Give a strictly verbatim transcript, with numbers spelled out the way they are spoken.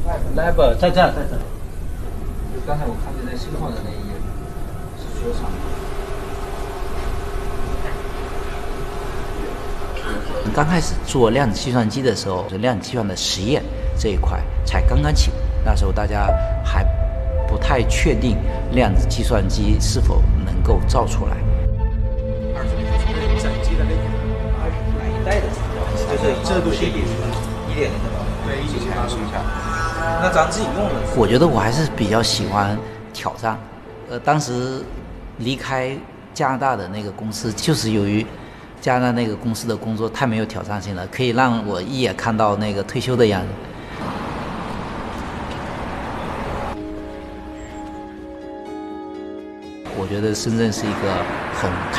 ？Lab 在这，在这。 就刚才我看见在新创的那一页是说啥？ 刚开始做量子计算机的时候，是量子计算的实验这一块才刚刚起步，那时候大家还不太确定量子计算机是否能够造出来。 二十年是整机的那个， 哪一代的？就是这都是一一点零的吧？ 对，一起查一下。 那咱自己用的？ 我觉得我还是比较喜欢挑战。呃，当时离开加拿大的那个公司，就是由于加拿大那个公司的工作太没有挑战性了，可以让我一眼看到那个退休的样子。我觉得深圳是一个很